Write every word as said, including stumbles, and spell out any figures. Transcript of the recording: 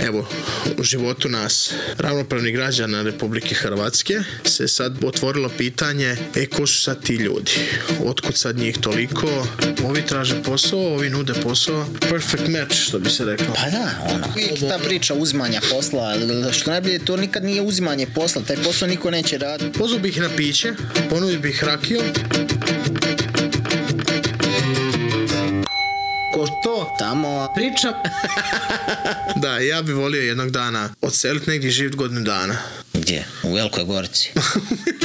evo, u životu nas, ravnopravnih građana Republike Hrvatske, se sad otvorilo pitanje, e, ko su sad ti ljudi? Otkud sad njih toliko? Ovi traže posao, ovi nude posao. Perfect match, što bi se reklo. Pa da, ono. Uvijek ta priča uzimanja posla, što najbolje, to nikad nije uzimanje posla, taj posao niko neće raditi. Pozvao bih na piće, ponudio bih rakiju. Ko to? Tamo priča. Da, ja bi volio jednog dana odseliti negdje živjeti godinu dana. Gdje? U Velikoj Gorici.